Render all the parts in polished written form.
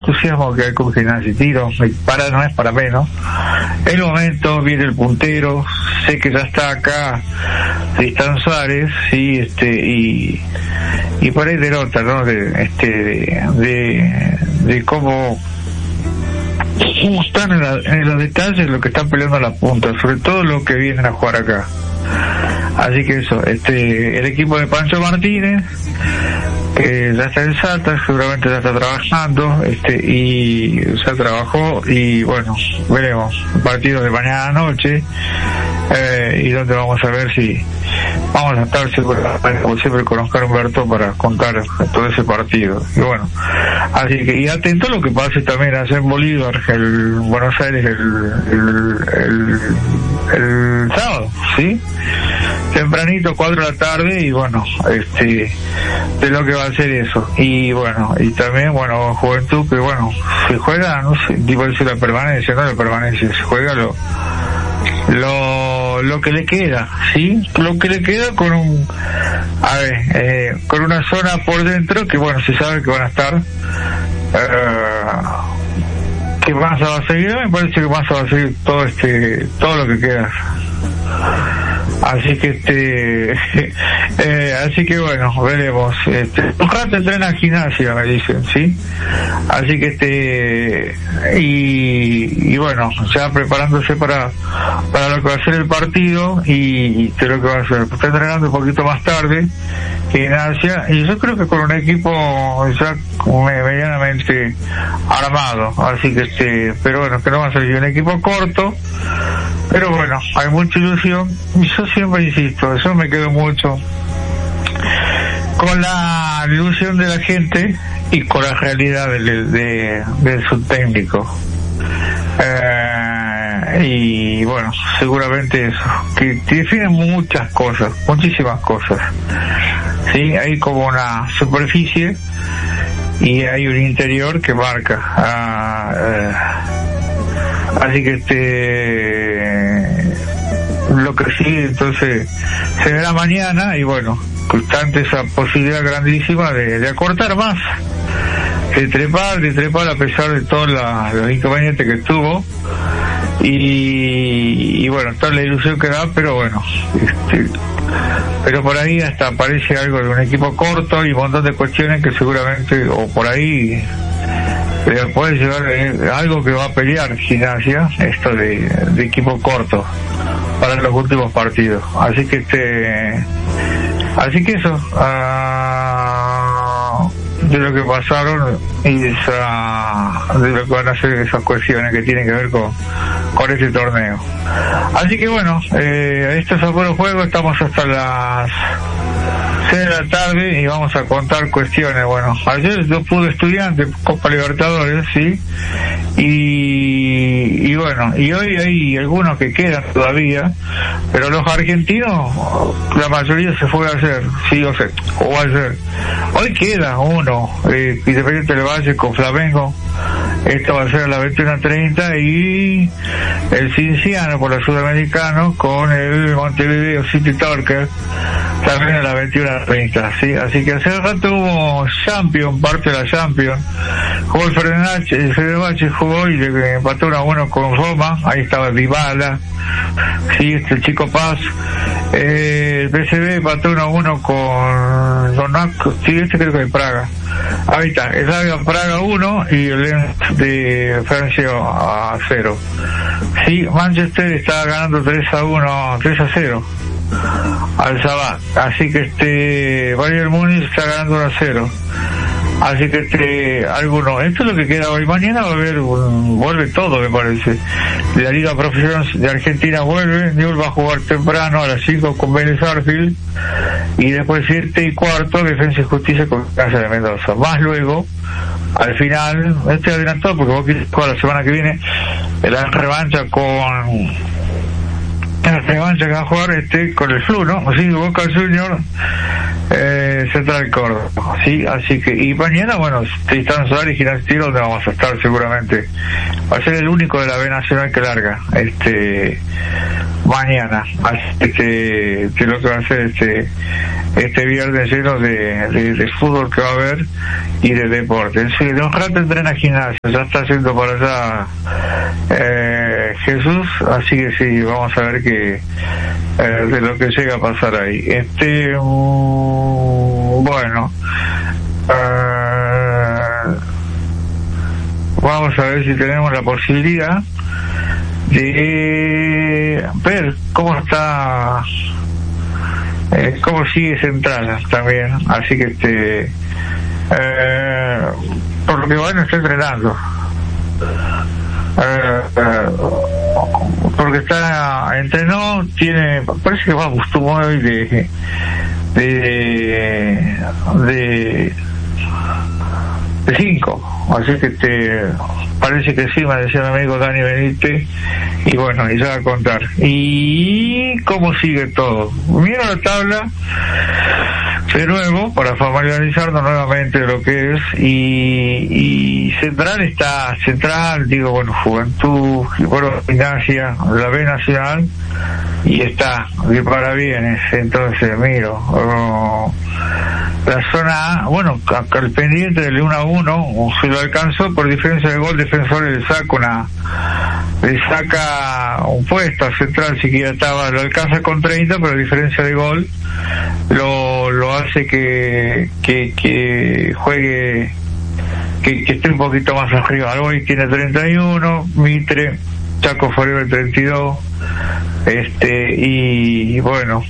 entusiasmo que hay con Gimnasia y Tiro, no es para menos. El momento, viene el puntero, sé que ya está acá Tristan Suárez, sí, y por ahí derrota, ¿no? De cómo están en los detalles lo que están peleando a la punta, sobre todo los que vienen a jugar acá. Así que eso, el equipo de Pancho Martínez, que ya está en Salta, seguramente ya está trabajando, y ya trabajó, y bueno, veremos el partido de mañana noche, y donde vamos a ver si vamos a estar como siempre con Oscar Humberto para contar todo ese partido. Y bueno, así que, y atento a lo que pase también allá en Bolívar, el Buenos Aires, el sábado, ¿sí? Tempranito, 4 de la tarde, y bueno, de lo que va a ser eso. Y bueno, y también, bueno, Juventud, que bueno, se juega, no sé, digo eso, la permanencia, no la permanencia, se juega lo que le queda, ¿sí? Lo que le queda con con una zona por dentro que bueno, se sabe que van a estar, que Massa va a seguir, me parece que Massa va a seguir todo lo que queda. Así que así que bueno, veremos. Un rato entrena en Gimnasia, me dicen, ¿sí? Así que y bueno, ya preparándose para lo que va a ser el partido y lo que va a ser. Está entrenando un poquito más tarde Gimnasia, y yo creo que con un equipo ya medianamente armado, así que pero bueno, que no va a ser un equipo corto, pero bueno, hay mucha ilusión, y yo siempre insisto, eso me quedo mucho con la ilusión de la gente y con la realidad de su técnico. Y bueno, seguramente eso, que define muchas cosas, muchísimas cosas, ¿sí? Hay como una superficie y hay un interior que marca, así que lo que sigue entonces se verá mañana, y bueno, está ante esa posibilidad grandísima de acortar más, de trepar a pesar de todos los inconvenientes que tuvo, y bueno, toda la ilusión que da, pero bueno, pero por ahí hasta aparece algo de un equipo corto y un montón de cuestiones que seguramente, o por ahí puede llevar algo que va a pelear Gimnasia, esto de equipo corto para los últimos partidos. Así que eso, de lo que pasaron y de lo que van a ser esas cuestiones que tienen que ver con este torneo. Así que bueno, estos son buenos juegos, estamos hasta las 6 de la tarde y vamos a contar cuestiones. Bueno, ayer yo pude Estudiantes, Copa Libertadores, sí, y bueno, y hoy hay algunos que quedan todavía, pero los argentinos, la mayoría se fue ayer, sí, o ayer. Hoy queda uno, Independiente del Valle con Flamengo, esto va a ser a las 21:30, y el Cinciano por la Sudamericano con el Montevideo City Torque también a las 21:30, ¿sí? Así que hace rato hubo Champions, parte de la Champions, jugó el Fenerbahce jugó y le empató 1-1 con Roma, ahí estaba Dybala, sí, el Chico Paz, el PSV empató 1-1 con Donaco, sí, creo que de Praga, ahí está, el Slavia Praga 1 y el Lens de Francia a 0. Sí, Manchester está ganando 3-0 al Sabah, así que Bayern Múnich está ganando 1-0. Así que esto es lo que queda hoy. Mañana va a haber vuelve todo, me parece. La Liga Profesional de Argentina vuelve, Newell's va a jugar temprano a las 5 con Vélez Arfield, y después 7:15 Defensa y Justicia con Casa de Mendoza. Más luego, al final, adelantó porque vos quieres jugar la semana que viene, la revancha que va a jugar con el Flu, ¿no? Así que Boca Junior Central Córdoba, sí, así que, y mañana, bueno, Tristán Suárez y Gimnasia Tiro, donde vamos a estar seguramente. Va a ser el único de la B Nacional que larga, mañana, así que lo que va a ser este viernes lleno de fútbol que va a haber y de deporte. Sí, de un rato entrena gimnasio, ya está haciendo por allá Jesús, así que sí, vamos a ver que de lo que llega a pasar ahí. Bueno, vamos a ver si tenemos la posibilidad de ver cómo está, cómo sigue Central también, así que por lo que bueno, está entrenando, porque entrenó, parece que va a Bustumó hoy de 5, así que parece que sí, me decía mi amigo Dani Benítez, y bueno, y ya va a contar. ¿Y cómo sigue todo? Mira la tabla de nuevo, para familiarizarnos nuevamente de lo que es, y Central, digo, bueno, Juventud, y bueno, Gimnasia, la B Nacional, y está, de parabienes, entonces, miro, la zona A, bueno, acá el pendiente del 1-1, se lo alcanzó por diferencia de gol, Defensores le saca un puesto a Central, siquiera lo alcanza con 30, pero diferencia de gol lo hace que juegue, que esté un poquito más arriba. Hoy tiene 31, Mitre, Chaco Forever 32, y bueno,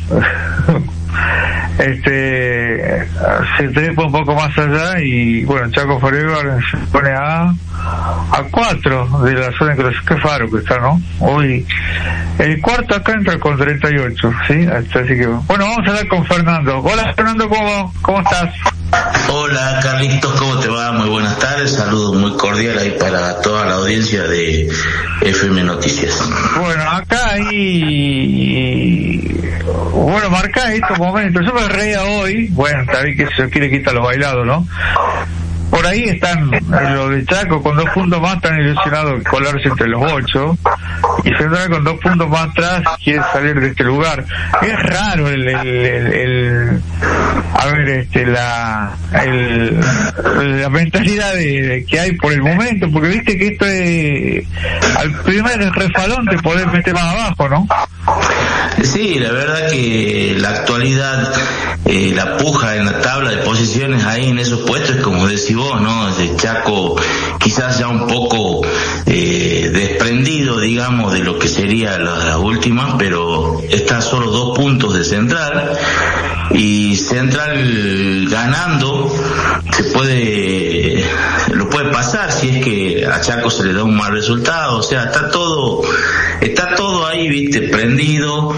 se trepa un poco más allá, y bueno, Chaco Forever se pone a 4 de la zona de que Faro que está, ¿no? Hoy el cuarto acá entra con 38, ¿sí? Así que bueno, vamos a hablar con Fernando. Hola Fernando, ¿cómo estás? Hola Carlitos, ¿cómo te va? Muy buenas tardes, saludos muy cordiales ahí para toda la audiencia de FM Noticias. Bueno, acá marca estos momentos, yo me reía hoy, bueno, está bien que se quiere quitar los bailados, ¿no? Por ahí están los de Chaco con 2 puntos más, están ilusionados de colarse entre los 8, y Central con 2 puntos más atrás quiere salir de este lugar. Es raro la mentalidad que hay por el momento, porque viste que esto es, al primer refalón te podés meter más abajo, ¿no? Sí, la verdad que la actualidad, la puja en la tabla de posiciones ahí en esos puestos es como decís vos, ¿no? De Chaco quizás ya un poco desprendido, digamos, de lo que sería las últimas, pero está solo 2 puntos de Central, y Central ganando lo puede pasar si es que a Chaco se le da un mal resultado. O sea, está todo ahí, viste, prendido.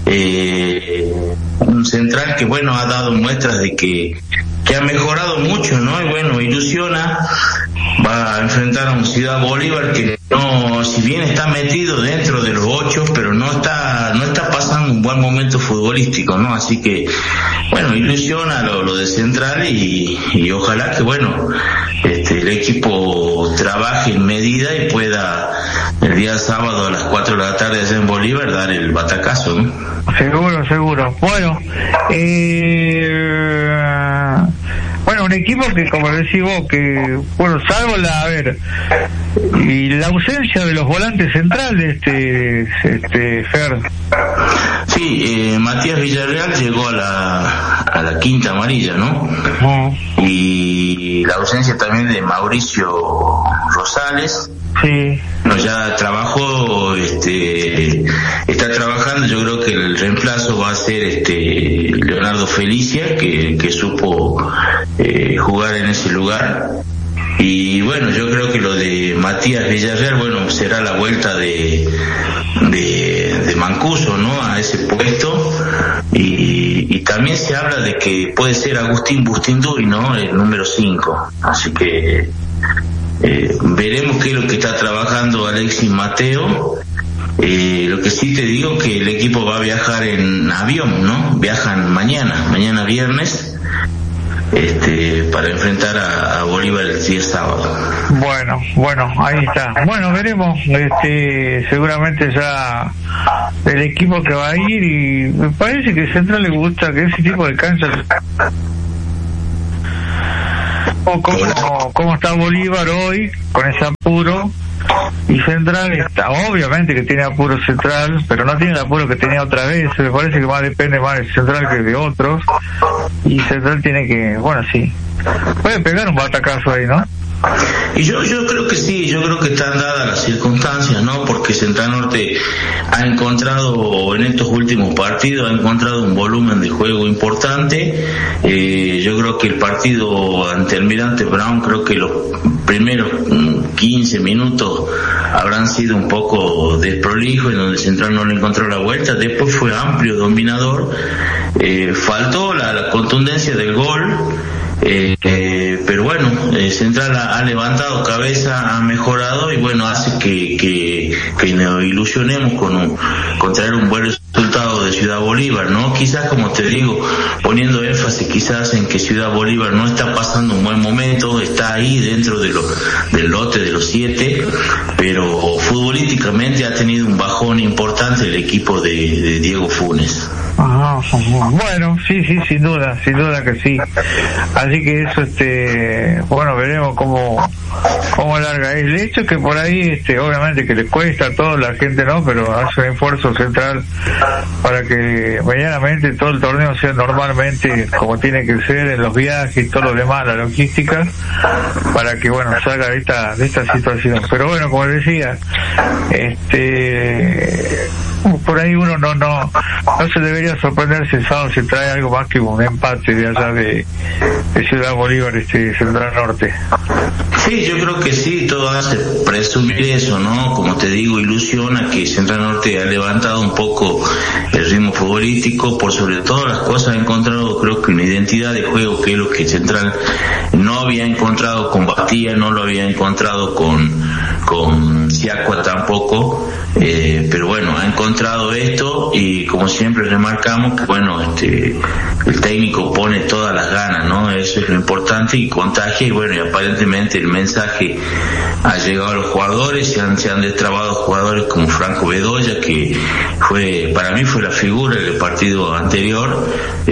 Un Central que bueno ha dado muestras de que ha mejorado mucho, ¿no? Y bueno, ilusiona, va a enfrentar a un Ciudad Bolívar que no, si bien está metido dentro de los 8, pero no está pasando un buen momento futbolístico, ¿no? Así que bueno, ilusiona lo de Central, y ojalá que bueno, el equipo trabaje en medida y pueda el día sábado a las 4 de la tarde allá en Bolívar dar el batacazo, ¿no? Seguro. Bueno, un equipo que, como decís vos, que, bueno, salvo y la ausencia de los volantes centrales, Fer. Sí, Matías Villarreal llegó a la quinta amarilla, ¿no? Y la ausencia también de Mauricio Rosales. Sí. No, ya trabajó, está trabajando. Yo creo que el reemplazo va a ser Leonardo Felicia, que supo jugar en ese lugar. Y bueno, yo creo que lo de Matías Villarreal, bueno, será la vuelta de Mancuso, ¿no? A ese puesto. Y también se habla de que puede ser Agustín Bustinduy, ¿no? El número 5. Así que veremos qué es lo que está trabajando Alexis Mateo, Lo que sí te digo que el equipo va a viajar en avión, ¿no? Viajan mañana viernes, para enfrentar a Bolívar el día sábado. Bueno, ahí está. Bueno, veremos, seguramente ya el equipo que va a ir, y me parece que Central le gusta que ese tipo de canchas. ¿Cómo está Bolívar hoy con ese apuro? Y Central está, obviamente que tiene apuro Central, pero no tiene el apuro que tenía otra vez. Me parece que más depende más de Central que de otros, y Central tiene que, bueno, sí, puede pegar un batacazo ahí, ¿no? Y yo creo que sí, yo creo que están dadas las circunstancias, ¿no? Porque Central Norte ha encontrado en estos últimos partidos, ha encontrado un volumen de juego importante. Yo creo que el partido ante Almirante Brown, creo que los primeros 15 minutos habrán sido un poco desprolijos, en donde Central no le encontró la vuelta. Después fue amplio, dominador. Faltó la contundencia del gol. Pero bueno, Central ha levantado cabeza, ha mejorado, y bueno, hace que nos ilusionemos con traer un buen resultado de Ciudad Bolívar, ¿no? Quizás, como te digo, poniendo énfasis quizás en que Ciudad Bolívar no está pasando un buen momento, está ahí dentro del lote de los 7, pero futbolísticamente ha tenido un bajón importante el equipo de Diego Funes. Ajá, bueno, sí, sin duda que sí. Así que eso, bueno, veremos cómo larga es. El hecho que por ahí, obviamente que le cuesta a toda la gente, ¿no? Pero hace un esfuerzo Central para que medianamente todo el torneo sea normalmente como tiene que ser, en los viajes y todo lo demás, la logística, para que, bueno, salga de esta situación. Pero bueno, como decía, por ahí uno no se debería sorprender si el sábado se trae algo más que un empate de allá de Ciudad Bolívar, Central Norte. Sí, yo creo que sí, todo hace presumir eso, ¿no? Como te digo, ilusiona que Central Norte ha levantado un poco el ritmo futbolístico, por sobre todas las cosas ha encontrado, creo que una identidad de juego, que es lo que Central no había encontrado con Batía, no lo había encontrado con Siacua tampoco, pero bueno, ha encontrado esto, y como siempre remarcamos que bueno, el técnico pone todas las ganas, ¿no? Eso es lo importante, y contagia, y bueno, y aparentemente el mensaje ha llegado a los jugadores, se han destrabado jugadores como Franco Bedoya, que para mí fue la figura del partido anterior.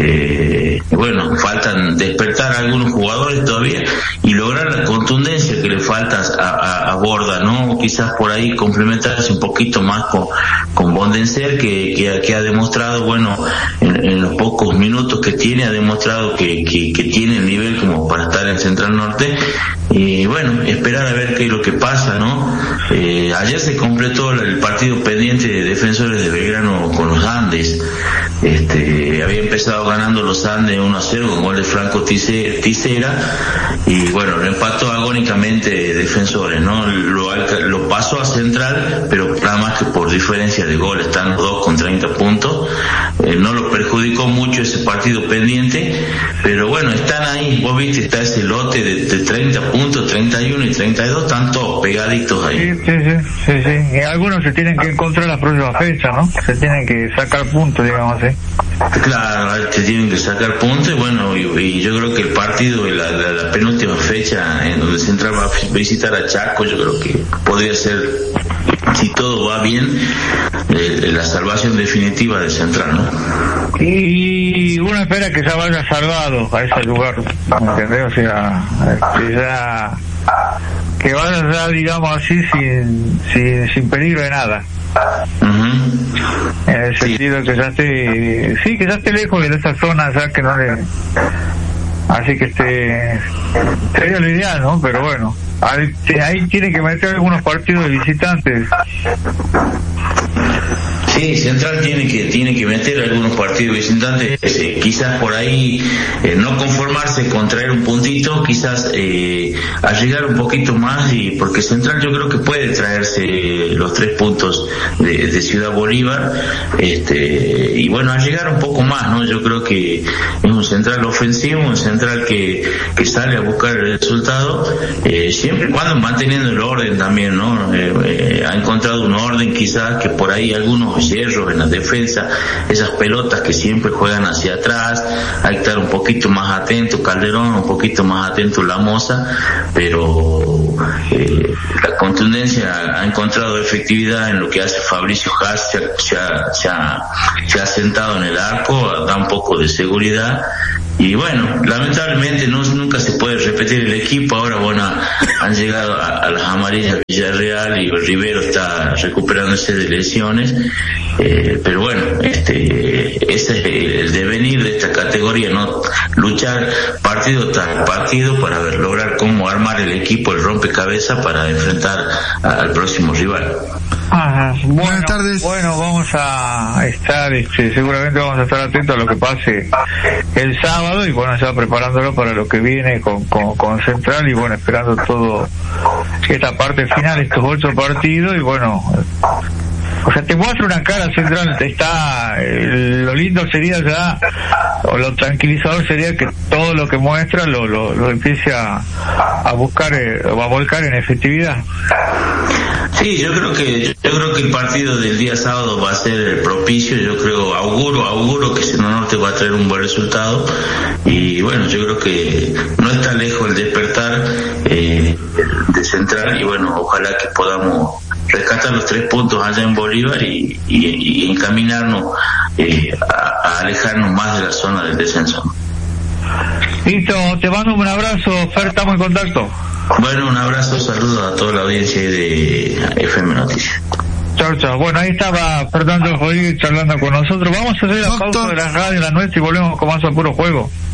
Bueno, faltan despertar a algunos jugadores todavía y lograr la contundencia que le falta a Borda, ¿no? Quizás por ahí complementarse un poquito más con Bondenser, que ha demostrado, bueno, en los pocos minutos que tiene, ha demostrado que tiene el nivel como para estar en Central Norte. Y bueno, esperar a ver qué es lo que pasa, ¿no? Ayer se completó el partido pendiente de Defensores de Belgrano con los Andes. Había empezado ganando los Andes 1-0 con gol de Franco Tisera, y bueno, lo empató agónicamente Defensores, ¿no? Lo pasó a Central, pero nada más que por diferencia de gol, están los dos con 30 puntos. No lo perjudicó mucho ese partido pendiente, pero bueno, están ahí, vos viste, está ese lote de 30 puntos, 31 y 32, están todos pegaditos ahí. Sí. Y algunos se tienen que encontrar la próxima fecha, ¿no? Se tienen que sacar puntos, digamos así. Claro, se tienen que sacar puntos, y bueno, y yo creo que el partido, la penúltima fecha, en donde Central va a visitar a Chaco, yo creo que podría ser, si todo va bien, la salvación definitiva de Central, ¿no? Y uno espera que ya vaya salvado a ese lugar, ¿entendés? O sea, que vaya ya, digamos así, sin peligro de nada. En el sentido que ya esté lejos de esa zona, ya que no le, así que sería lo ideal, ¿no? Pero bueno, ahí tiene que meter algunos partidos de visitantes. Sí, Central tiene que meter algunos partidos visitantes, quizás por ahí no conformarse con traer un puntito, quizás llegar un poquito más, y porque Central yo creo que puede traerse los 3 puntos de Ciudad Bolívar, y bueno, a llegar un poco más, ¿no? Yo creo que es un un central ofensivo, un central que sale a buscar el resultado, siempre y cuando manteniendo el orden también, ¿no? Ha encontrado un orden quizás que por ahí algunos hierros en la defensa, esas pelotas que siempre juegan hacia atrás, hay que estar un poquito más atento Calderón, un poquito más atento Lamosa, pero la contundencia ha encontrado efectividad en lo que hace Fabricio Haas, se ha sentado en el arco, da un poco de seguridad. Y bueno, lamentablemente nunca se puede repetir el equipo. Ahora han llegado a las amarillas Villarreal y Rivero está recuperándose de lesiones, pero bueno, ese es el devenir de esta categoría, no luchar partido tras partido para lograr cómo armar el equipo, el rompecabezas para enfrentar al próximo rival. Ajá. Buenas tardes. Bueno, vamos a estar, seguramente vamos a estar atentos a lo que pase el sábado y bueno, ya preparándolo para lo que viene con Central y bueno, esperando todo esta parte final, estos 8 partidos y bueno, o sea, te muestra una cara Central, lo lindo sería ya, o lo tranquilizador sería que todo lo que muestra lo empiece a buscar, o a volcar en efectividad. Sí, yo creo que el partido del día sábado va a ser propicio. Yo creo, auguro que Central Norte va a traer un buen resultado y bueno, yo creo que no está lejos el despertar de Central y bueno, ojalá que podamos rescatar los 3 puntos allá en Bolívar y encaminarnos a alejarnos más de la zona del descenso. Listo, te mando un abrazo, Fer, estamos en contacto. Bueno, un abrazo, saludos a toda la audiencia de FM Noticias. Chao, chao. Bueno, ahí estaba Fernando Rodríguez charlando con nosotros. Vamos a hacer la pausa de la radio, la nuestra, y volvemos con más a Puro Juego.